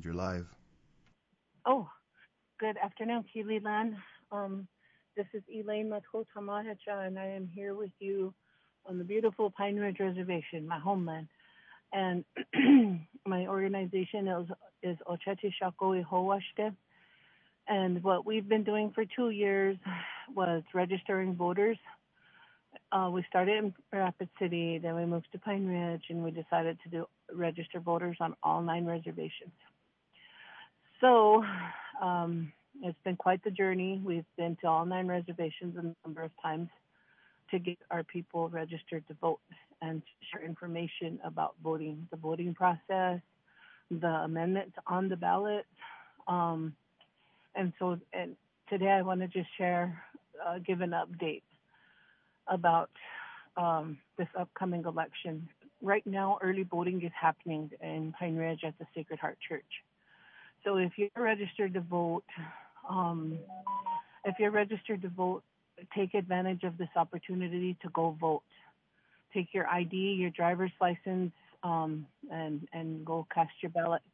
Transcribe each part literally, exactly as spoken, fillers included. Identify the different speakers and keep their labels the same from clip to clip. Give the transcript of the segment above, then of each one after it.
Speaker 1: You're live.
Speaker 2: Oh, good afternoon, Kililan. Um, this is Elaine Matko Tamahacha, and I am here with you on the beautiful Pine Ridge Reservation, my homeland. And my organization is, is Ocheti Shakoi Howashte. And what we've been doing for two years was registering voters. Uh, we started in Rapid City, then we moved to Pine Ridge, and we decided to do register voters on all nine reservations. So um, it's been quite the journey. We've been to all nine reservations a number of times to get our people registered to vote and share information about voting, the voting process, the amendments on the ballot. Um, and so and today I want to just share, uh, give an update about um, this upcoming election. Right now, early voting is happening in Pine Ridge at the Sacred Heart Church. So if you're registered to vote, um, if you're registered to vote, take advantage of this opportunity to go vote. Take your I D, your driver's license, um, and and go cast your ballot.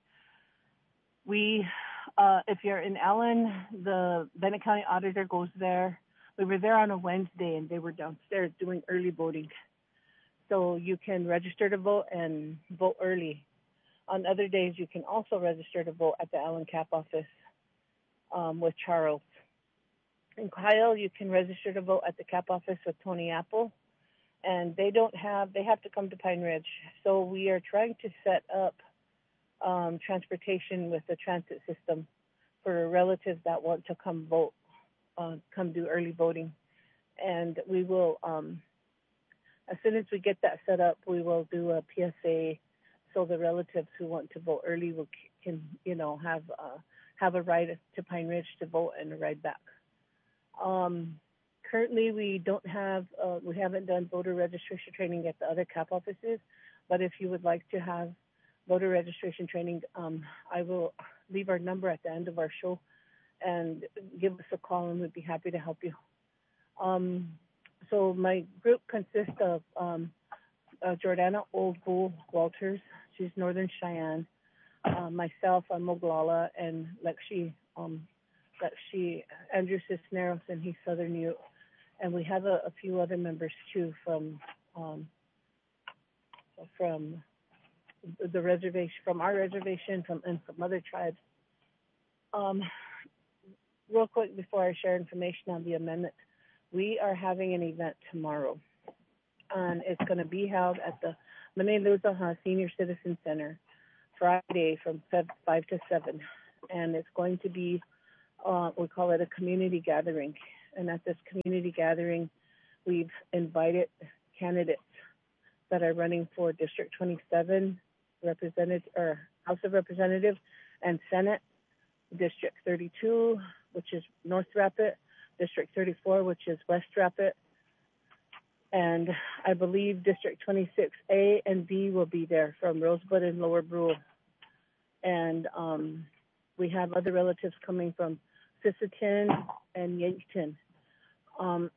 Speaker 2: We, uh, if you're in Allen, the Bennett County Auditor goes there. We were there on a Wednesday, and they were downstairs doing early voting. So you can register to vote and vote early. On other days, you can also register to vote at the Allen Cap office um, with Charles. In Kyle, you can register to vote at the Cap office with Tony Apple. And they don't have, they have to come to Pine Ridge. So we are trying to set up um, transportation with the transit system for relatives that want to come vote, uh, come do early voting. And we will, um, as soon as we get that set up, we will do a P S A so the relatives who want to vote early will can, you know, have uh, have a ride to Pine Ridge to vote and a ride back. Um, currently, we don't have, uh, we haven't done voter registration training at the other cap offices, but if you would like to have voter registration training, um, I will leave our number at the end of our show and give us a call, and we'd be happy to help you. Um, so my group consists of um, uh, Jordana Old Bull Walters, she's Northern Cheyenne, uh, myself, I'm Moglala, and Lexi, um, Lexi Andrew Cisneros, and he's Southern Ute. And we have a, a few other members too from um, from the reservation, from our reservation, from and from other tribes. Um, real quick before I share information on the amendment, we are having an event tomorrow, and it's going to be held at the Mene Luzaha Senior Citizen Center Friday from five to seven, and it's going to be, uh, we call it a community gathering. And at this community gathering, we've invited candidates that are running for District twenty-seven, Representative or House of Representatives, and Senate, District thirty-two, which is North Rapid, District thirty-four, which is West Rapid, and I believe District twenty-six A and B will be there from Rosebud and Lower Brule. And um, we have other relatives coming from Sisseton and Yankton. Um,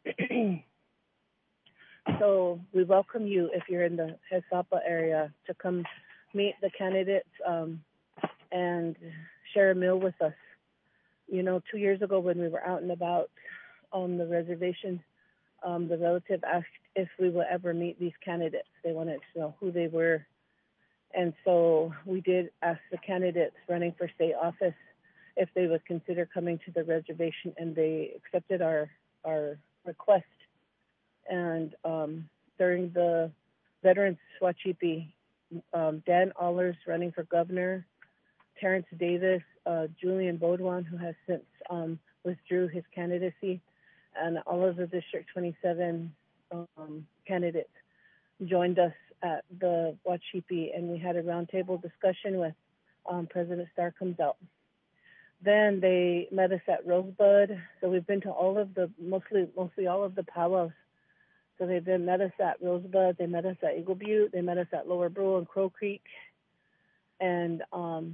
Speaker 2: so we welcome you, if you're in the Hesapa area, to come meet the candidates um, and share a meal with us. You know, two years ago when we were out and about on the reservation, um, the relative asked if we would ever meet these candidates. They wanted to know who they were. And so we did ask the candidates running for state office if they would consider coming to the reservation, and they accepted our our request. And um, during the Veterans Swachipi, um, Dan Allers running for governor, Terrence Davis, uh, Julian Baudouin, who has since um, withdrew his candidacy, and all of the District twenty-seven um, candidates joined us at the Wachipi, and we had a roundtable discussion with um, President Starr comes out. Then they met us at Rosebud. So we've been to all of the, mostly mostly all of the powwows. So they've been met us at Rosebud, they met us at Eagle Butte, they met us at Lower Brule and Crow Creek, and um,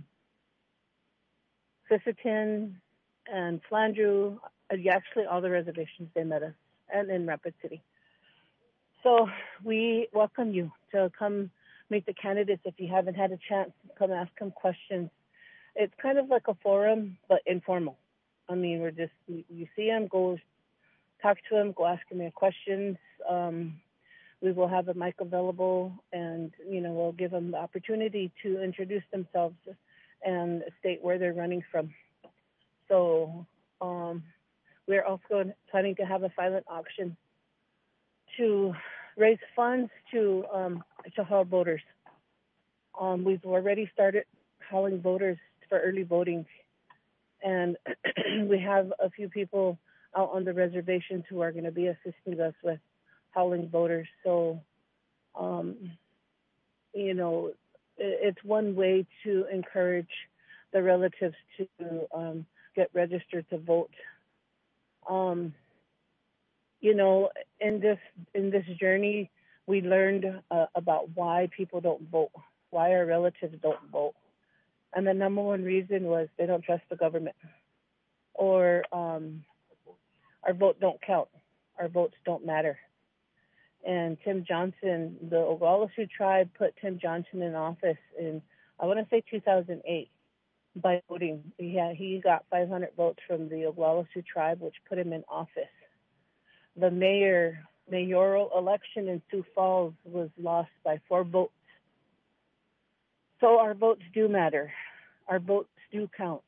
Speaker 2: Sisseton and Flandreau, actually all the reservations they met us, and in Rapid City. So we welcome you to come meet the candidates if you haven't had a chance. Come ask them questions. it's kind of like a forum, but informal. I mean, we're just you, you see them, go talk to them, go ask them their questions. Um, we will have a mic available, and you know we'll give them the opportunity to introduce themselves and state where they're running from. So um, we're also planning to have a silent auction to raise funds to um, to haul voters. Um, we've already started hauling voters for early voting, and we have a few people out on the reservations who are going to be assisting us with hauling voters. So, um, you know, it's one way to encourage the relatives to um, get registered to vote. Um, you know, in this in this journey, we learned uh, about why people don't vote, why our relatives don't vote, and the number one reason was they don't trust the government, or um, our vote don't count, our votes don't matter. And Tim Johnson, the Oglala Sioux tribe put Tim Johnson in office in, I want to say two thousand eight, by voting. He had, he got five hundred votes from the Oglala Sioux tribe, which put him in office. The mayor mayoral election in Sioux Falls was lost by four votes. So our votes do matter. Our votes do count.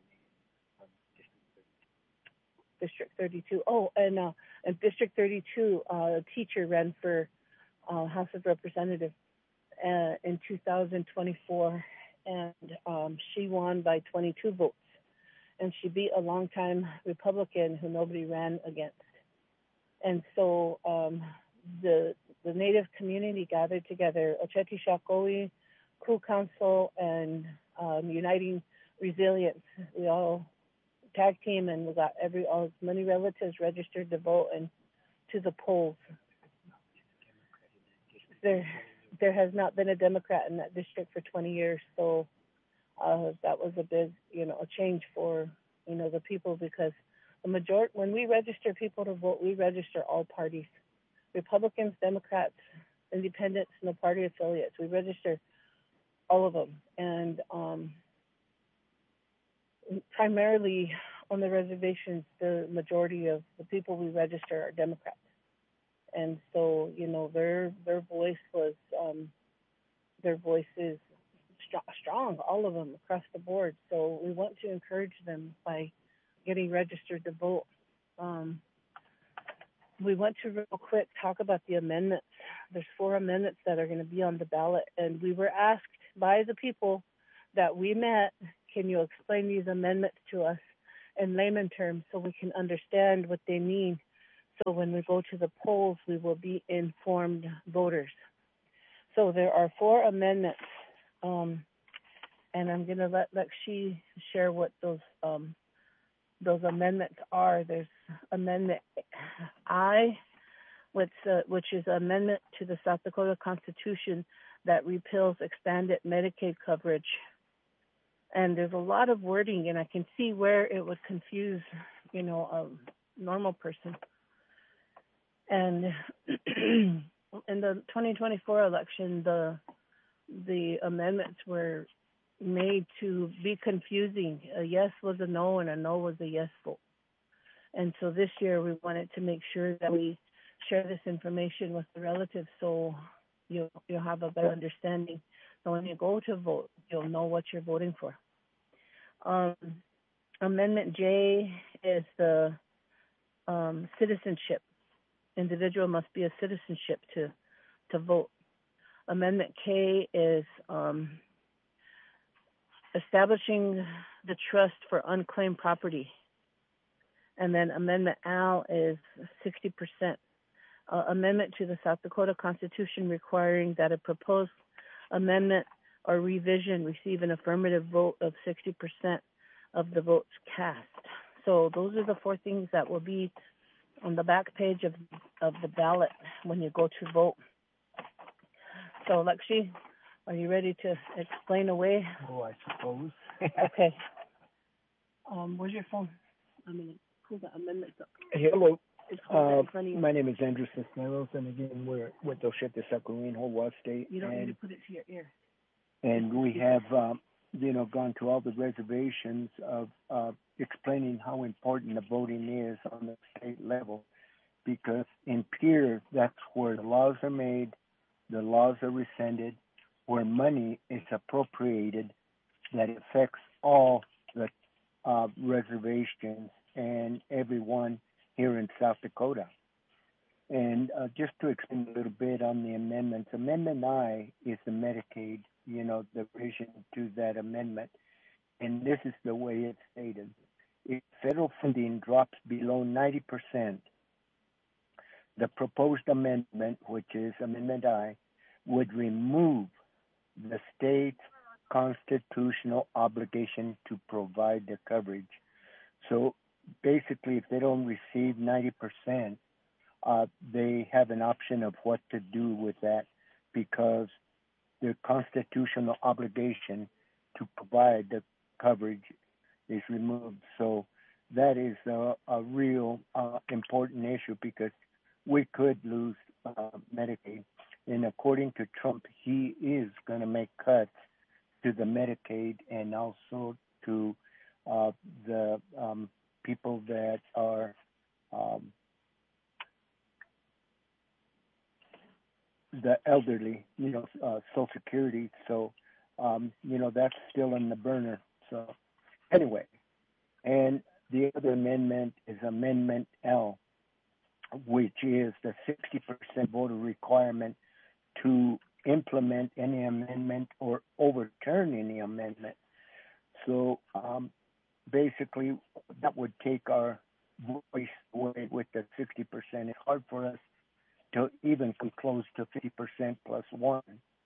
Speaker 2: District thirty-two. Oh, and uh, in District thirty-two, uh, a teacher ran for uh, House of Representatives uh, in two thousand twenty-four, and um, she won by twenty-two votes. And she beat a longtime Republican who nobody ran against. And so um, the the Native community gathered together, Oceti Shakoi, Crew Council, and um, Uniting Resilience. We all tag team, and we got every all as many relatives registered to vote and to the polls. There, there has not been a Democrat in that district for twenty years, so uh, that was a big, you know, a change for you know the people, because the majority, when we register people to vote, we register all parties, Republicans, Democrats, Independents, no party affiliates. We register all of them, and um, primarily on the reservations, the majority of the people we register are Democrats. And so, you know, their their voice was, um, their voice is st- strong, all of them across the board. So we want to encourage them by getting registered to vote. Um, we want to real quick talk about the amendments. There's four amendments that are going to be on the ballot, and we were asked by the people that we met, can you explain these amendments to us in layman terms so we can understand what they mean? So when we go to the polls, we will be informed voters. So there are four amendments, um, and I'm going to let Lexi share what those um, those amendments are. There's Amendment I, which, uh, which is an amendment to the South Dakota Constitution that repeals expanded Medicaid coverage. And there's a lot of wording, and I can see where it would confuse, you know, a normal person. And in the twenty twenty-four election, the the amendments were made to be confusing. A yes was a no, and a no was a yes vote. And so this year, we wanted to make sure that we share this information with the relatives, so you'll you'll have a better understanding. So when you go to vote, you'll know what you're voting for. Um, Amendment J is the um, citizenship. Individual must be a citizenship to to vote. Amendment K is um, establishing the trust for unclaimed property. And then Amendment L is sixty percent. Uh, amendment to the South Dakota Constitution requiring that a proposed amendment or revision receive an affirmative vote of sixty percent of the votes cast. So those are the four things that will be on the back page of, of the ballot when you go to vote. So Lexi, are you ready to explain away?
Speaker 1: Oh, I suppose.
Speaker 2: Okay. Um, where's your phone? I'm going to pull the amendments up.
Speaker 1: Hello. Uh,
Speaker 2: my
Speaker 1: my name is Andrew Cisneros, and again, we're with Ocheti Sakowin, Hawaii State.
Speaker 2: You don't
Speaker 1: and,
Speaker 2: need to put it to your ear.
Speaker 1: And we have um, you know, gone to all the reservations of uh, explaining how important the voting is on the state level, because in Pierre, that's where the laws are made, the laws are rescinded, where money is appropriated that affects all the uh, reservations and everyone here in South Dakota. And uh, just to explain a little bit on the amendments, Amendment I is the Medicaid, you know, the revision to that amendment. And this is the way it's stated. If federal funding drops below ninety percent, the proposed amendment, which is Amendment I, would remove the state's constitutional obligation to provide the coverage. So basically, if they don't receive ninety percent, uh, they have an option of what to do with that, because their constitutional obligation to provide the coverage is removed. So that is a, a real uh, important issue, because we could lose uh, Medicaid. And according to Trump, he is going to make cuts to the Medicaid and also to uh, the um, people that are um, the elderly, you know, uh, Social Security. So, um, you know, that's still in the burner. So, anyway, and the other amendment is Amendment L, which is the sixty percent voter requirement to implement any amendment or overturn any amendment. So, um, basically, that would take our voice away with the sixty percent. It's hard for us to even come close to fifty percent plus one.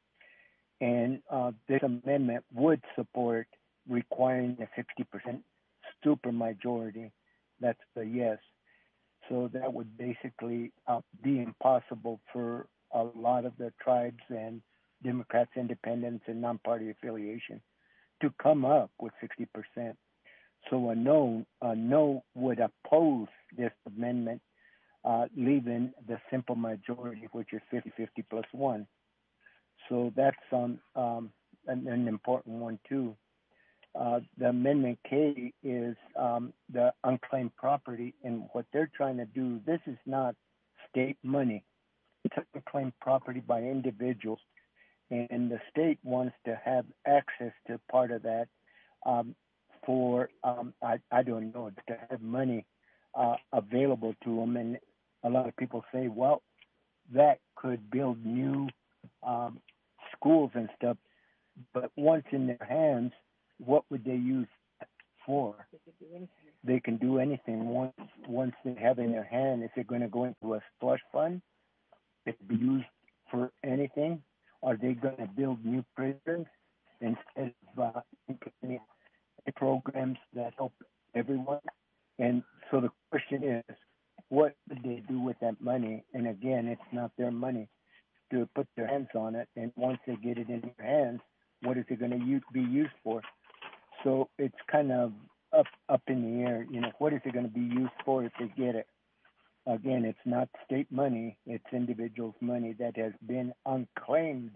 Speaker 1: And uh, this amendment would support requiring a sixty percent supermajority. That's the yes. So that would basically uh, be impossible for a lot of the tribes and Democrats, independents, and non-party affiliation to come up with sixty percent. So a no, a no would oppose this amendment, uh, leaving the simple majority, which is fifty-fifty plus one. So that's um, um, an, an important one too. Uh, the Amendment K is um, the unclaimed property, and what they're trying to do, this is not state money. It's unclaimed property by individuals, and the state wants to have access to part of that um, for, um, I, I don't know, to have money uh, available to them. And a lot of people say, well, that could build new um, schools and stuff, but once in their hands, what would they use for? They can do anything once once they have in their hand. Is it going to go into a slush fund? It could be used for anything. Are they going to build new prisons instead of uh, implementing programs that help everyone? And so the question is, what would they do with that money? And again, it's not their money to put their hands on it. And once they get it in their hands, what is it going to use, be used for? So it's kind of up up in the air. You know, what is it going to be used for if they get it? Again, it's not state money; it's individuals' money that has been unclaimed.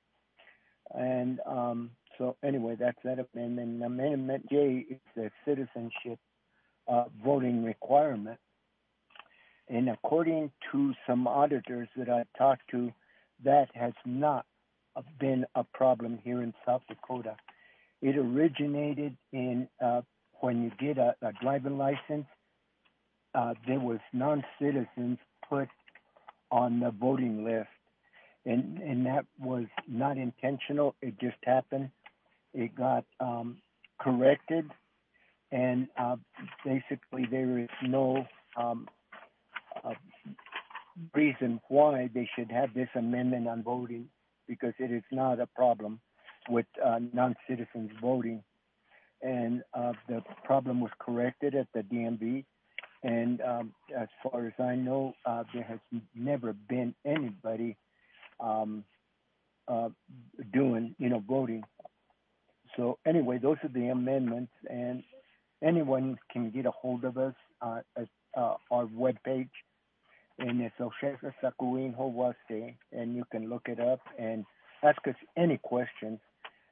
Speaker 1: And um, so, anyway, that's that amendment. Amendment J is the citizenship uh, voting requirement. And according to some auditors that I talked to, that has not been a problem here in South Dakota. It originated in uh, when you get a, a driving license, uh, there was non-citizens put on the voting list, and and that was not intentional. It just happened. It got um, corrected, and uh, basically there is no um, uh, reason why they should have this amendment on voting, because it is not a problem with uh, non-citizens voting. And uh, the problem was corrected at the D M V. And um, as far as I know, uh, there has never been anybody um, uh, doing, you know, voting. So anyway, those are the amendments, and anyone can get a hold of us uh, at uh, our webpage, and it's Oshesa Sakuin Hawase, and you can look it up and ask us any questions.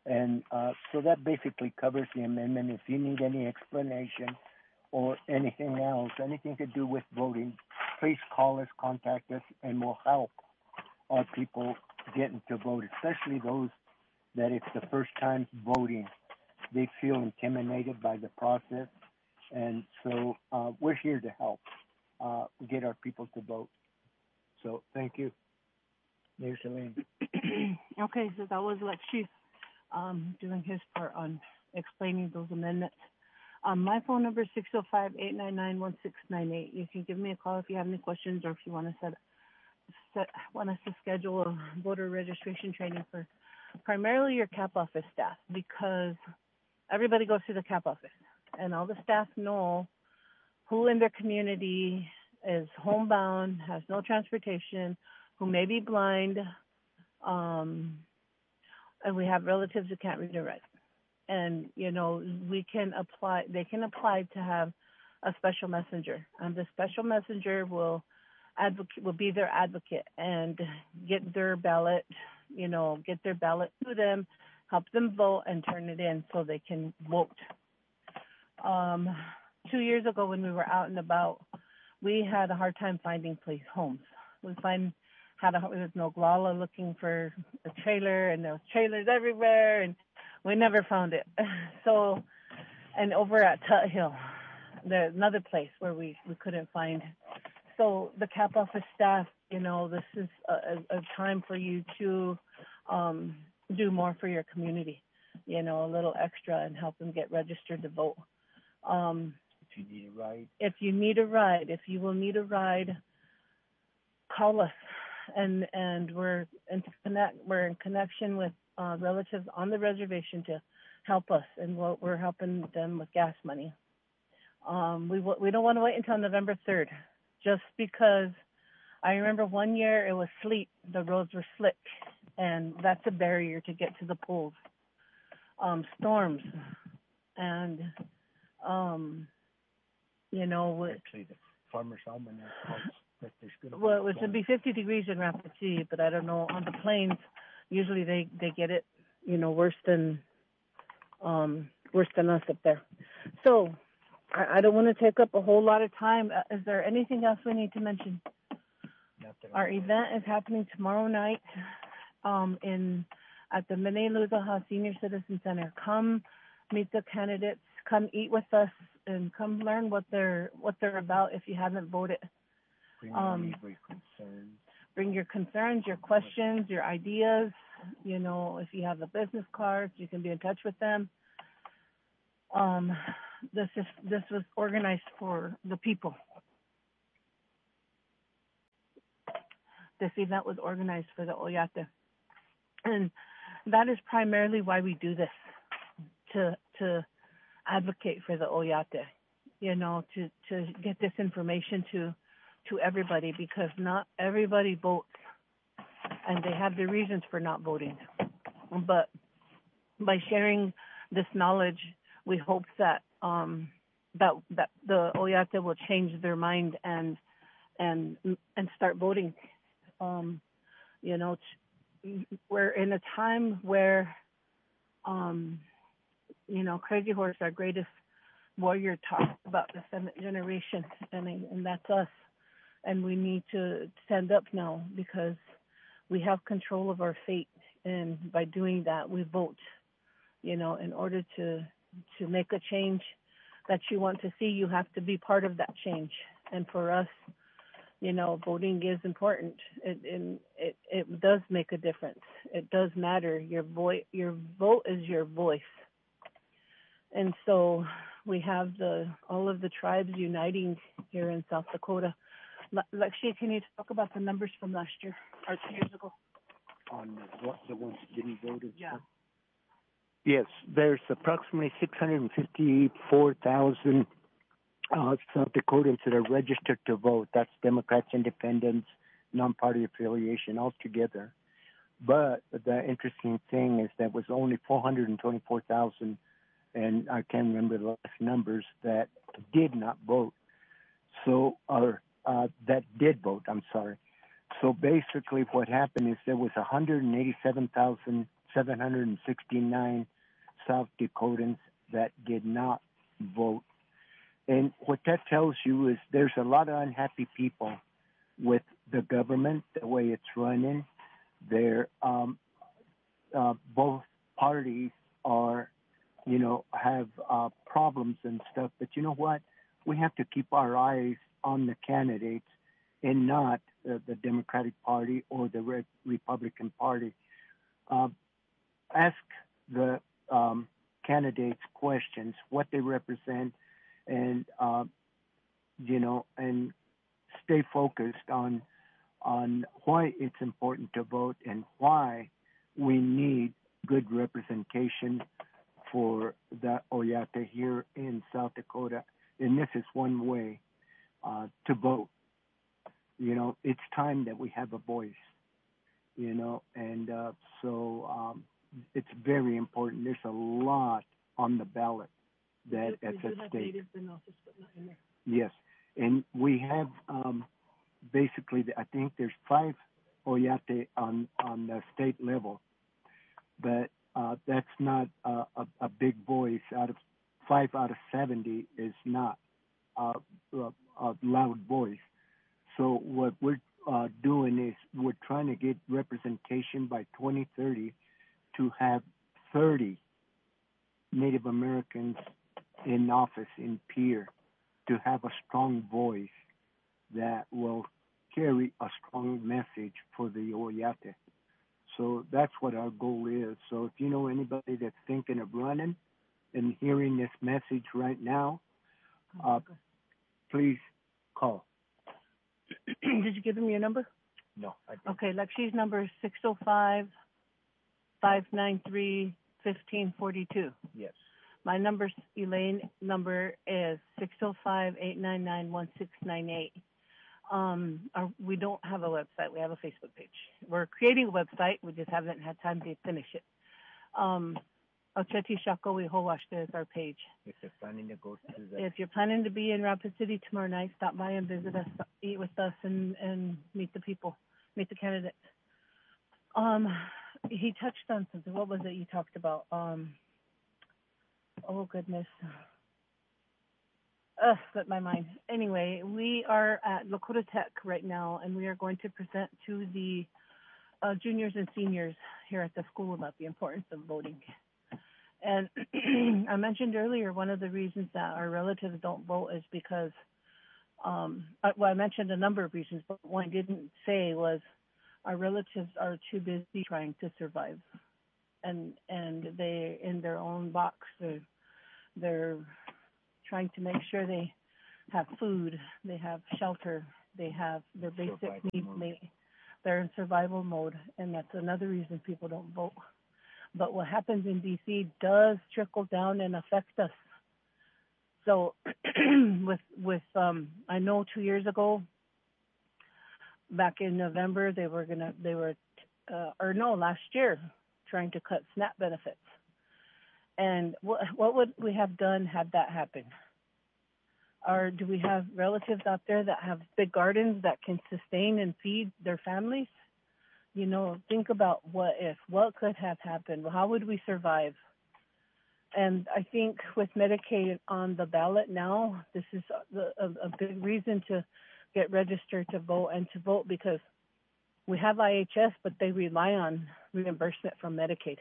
Speaker 1: And uh, so that basically covers the amendment. If you need any explanation or anything else, anything to do with voting, please call us, contact us, and we'll help our people getting to vote, especially those that it's the first time voting. They feel intimidated by the process. And so uh, we're here to help uh, get our people to vote. So thank you. There's Elaine.
Speaker 2: Okay, so that was Lexi um, doing his part on explaining those amendments. Um, my phone number is six oh five, eight nine nine, one six nine eight. You can give me a call if you have any questions or if you want to set, set want us to schedule a voter registration training for primarily your cap office staff, because everybody goes to the cap office and all the staff know who in their community is homebound, has no transportation, who may be blind, um, and we have relatives who can't read or write. And, you know, we can apply, they can apply to have a special messenger. And the special messenger will advocate, will be their advocate and get their ballot, you know, get their ballot to them, help them vote and turn it in so they can vote. Um, two years ago when we were out and about, we had a hard time finding place homes. We find had a, there was no Oglala looking for a trailer, and there was trailers everywhere, and we never found it. So, and over at Tut Hill, there's another place where we, we couldn't find. So the cap office staff, you know, this is a, a time for you to um, do more for your community, you know, a little extra and help them get registered to vote. Um,
Speaker 1: if you need a ride.
Speaker 2: If you need a ride, if you will need a ride, call us. And and we're in connect. We're in connection with uh, relatives on the reservation to help us, and we're, we're helping them with gas money. Um, we we don't want to wait until November third, just because I remember one year it was sleet, the roads were slick, and that's a barrier to get to the polls. Um, storms, and um, you know,
Speaker 1: actually the Farmer's Almanac calls.
Speaker 2: Well, it would be fifty degrees in Rapid City, but I don't know. On the plains, usually they, they get it, you know, worse than um, worse than us up there. So I, I don't want to take up a whole lot of time. Uh, is there anything else we need to mention? Our event is happening tomorrow night um, in at the Mene Luzaha Senior Citizen Center. Come meet the candidates. Come eat with us, and come learn what they're what they're about if you haven't voted.
Speaker 1: Bring,
Speaker 2: um,
Speaker 1: your concerns.
Speaker 2: bring your concerns, your questions, your ideas. You know, if you have the business cards, you can be in touch with them. Um, this is this was organized for the people. This event was organized for the Oyate, and that is primarily why we do this, to to advocate for the Oyate. You know, to to get this information to. to everybody, because not everybody votes, and they have their reasons for not voting. But by sharing this knowledge, we hope that um, that that the Oyate will change their mind and and and start voting. Um, you know, we're in a time where, um, you know, Crazy Horse, our greatest warrior, talked about the seventh generation, and and that's us. And we need to stand up now because we have control of our fate. And by doing that, we vote, you know, in order to to make a change that you want to see, you have to be part of that change. And for us, you know, voting is important. It, it, it, it does make a difference. It does matter. Your voice, your vote is your voice. And so we have the all of the tribes uniting here in South Dakota. Lexi, can you talk about the numbers from last year or two years ago?
Speaker 1: On the, what, the ones that didn't vote?
Speaker 2: Yeah.
Speaker 1: Yes, there's approximately six hundred fifty-four thousand uh, South Dakotans that are registered to vote. That's Democrats, Independents, non-party affiliation altogether. But the interesting thing is that was only four hundred twenty-four thousand, and I can't remember the last numbers, that did not vote. So, or uh, that did vote, I'm sorry. So basically, what happened is there was one hundred eighty-seven thousand seven hundred sixty-nine South Dakotans that did not vote. And what that tells you is there's a lot of unhappy people with the government, the way it's running. There, um, uh, both parties are, you know, have uh, problems and stuff. But you know what? We have to keep our eyes on the candidates and not uh, the Democratic Party or the Re- Republican Party. Uh, ask the um, candidates questions, what they represent, and uh, you know, and stay focused on on why it's important to vote and why we need good representation for the Oyate here in South Dakota. And this is one way uh, to vote. You know, it's time that we have a voice, you know, and uh, so um, it's very important. There's a lot on the ballot that
Speaker 2: We
Speaker 1: at
Speaker 2: do
Speaker 1: the
Speaker 2: have
Speaker 1: state.
Speaker 2: natives in office, but not in there.
Speaker 1: Yes, and we have um, basically, I think there's five Oyate on, on the state level, but uh, that's not a, a, a big voice. Out of five out of seventy is not uh, a, a loud voice. So what we're uh, doing is we're trying to get representation by twenty thirty to have thirty Native Americans in office in Pierre, to have a strong voice that will carry a strong message for the Oyate. So that's what our goal is. So if you know anybody that's thinking of running and hearing this message right now, uh, please call.
Speaker 2: Did you give him your number?
Speaker 1: No, I didn't.
Speaker 2: Okay, Lexi's number is six oh five, five nine three, one five four two.
Speaker 1: Yes.
Speaker 2: My number, Elaine number is six oh five, eight nine nine, one six nine eight. Um, our, we don't have a website. We have a Facebook page. We're creating a website. We just haven't had time to finish it. Um, Ocheti Shako Wihowashta is our page.
Speaker 1: If you're planning to go to the...
Speaker 2: If you're planning to be in Rapid City tomorrow night, stop by and visit us, eat with us, and, and meet the people, meet the candidates. Um, he touched on something. What was it you talked about? Um, oh, goodness. Ugh, slipped my mind. Anyway, we are at Lakota Tech right now, and we are going to present to the uh, juniors and seniors here at the school about the importance of voting. And I mentioned earlier, one of the reasons that our relatives don't vote is because, um, I, well, I mentioned a number of reasons, but one I didn't say was our relatives are too busy trying to survive. And and they, in their own box, they're, they're trying to make sure they have food, they have shelter, they have their basic survival needs made. They're in survival mode, and that's another reason people don't vote. But what happens in D C does trickle down and affect us. So with, with um, I know two years ago, back in November, they were going to, they were, uh, or no, last year, trying to cut SNAP benefits. And what, what would we have done had that happen? Or do we have relatives out there that have big gardens that can sustain and feed their families? You know, think about what if, what could have happened? How would we survive? And I think with Medicaid on the ballot now, this is a, a, a big reason to get registered to vote and to vote, because we have I H S, but they rely on reimbursement from Medicaid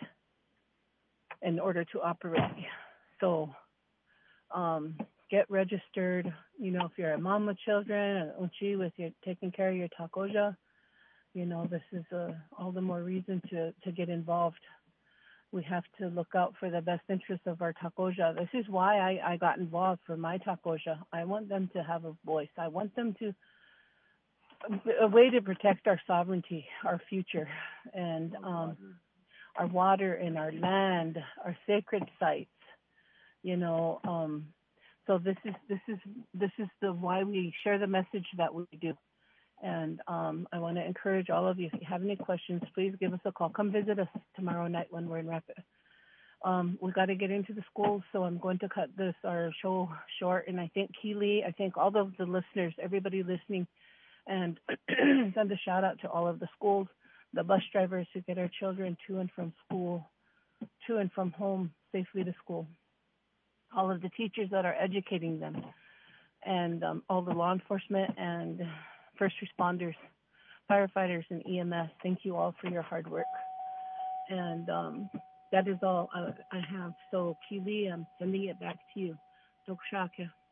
Speaker 2: in order to operate. So um, get registered. You know, if you're a mom with children, an unchi with your taking care of your takoja, you know, this is uh, all the more reason to, to get involved. We have to look out for the best interests of our takoja. This is why I, I got involved for my takoja. I want them to have a voice. I want them to, a way to protect our sovereignty, our future, and um, our water and our land, our sacred sites. You know, um, so this is this is this is the why we share the message that we do. And um, I want to encourage all of you, if you have any questions, please give us a call. Come visit us tomorrow night when we're in Rapid. Um, we got to get into the schools, so I'm going to cut this our show short. And I thank Keely, I thank all of the listeners, everybody listening. And send a shout out to all of the schools, the bus drivers who get our children to and from school, to and from home safely to school, all of the teachers that are educating them, and um, all the law enforcement and first responders, firefighters, and E M S. Thank you all for your hard work. And um, that is all I, I have. So, Keely, I'm sending it back to you. Dok Shaka.